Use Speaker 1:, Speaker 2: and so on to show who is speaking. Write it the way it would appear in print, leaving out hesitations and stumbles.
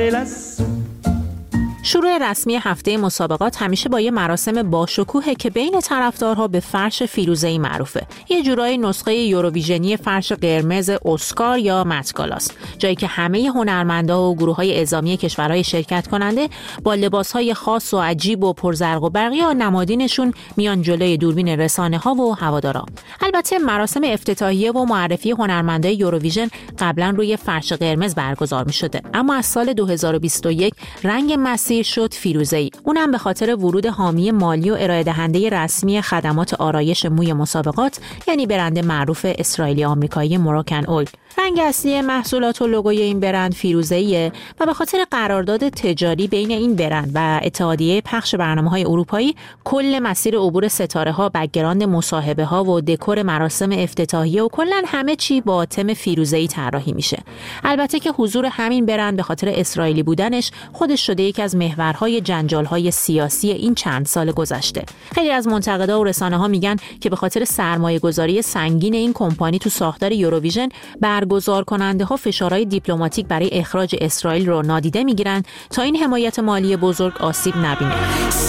Speaker 1: شروع رسمی هفته مسابقات همیشه با یه مراسم باشکوهه که بین طرفدارها به فرش فیروزه‌ای معروفه. یه جورایی نسخه یوروویژنی فرش قرمز اسکار یا مت‌گالاست، جایی که همه هنرمندا و گروه‌های اعزامی کشورهای شرکت کننده با لباس‌های خاص و عجیب و پرزرق و برق یا نمادینشون میان جلوی دوربین رسانه‌ها و هوادارا. البته مراسم افتتاحیه و معرفی هنرمندای یوروویژن قبلا روی فرش قرمز برگزار می‌شده، اما از سال 2021 رنگ مسیر شد فیروزه‌ای، اونم به خاطر ورود حامی مالی و ارائه دهنده رسمی خدمات آرایش موی مسابقات، یعنی برند معروف اسرائیلی آمریکایی موراکن اول. رنگ اصلی محصولات و لوگوی این برند فیروزه‌ایه و به خاطر قرارداد تجاری بین این برند و اتحادیه پخش برنامه‌های اروپایی، کل مسیر عبور ستاره‌ها، بک‌گراند مصاحبه‌ها و دکور مراسم افتتاحیه و کلاً همه چی با تم فیروزه‌ای طراحی میشه. البته که حضور همین برند به خاطر اسرائیلی بودنش خودش شده یکی از محورهای جنجال‌های سیاسی این چند سال گذشته. خیلی از منتقدا و رسانه‌ها میگن که به خاطر سرمایه‌گذاری سنگین این کمپانی تو ساختار یوروویژن، برگزار کننده ها فشارهای دیپلماتیک برای اخراج اسرائیل رو نادیده میگیرن تا این حمایت مالی بزرگ آسیب نبینه.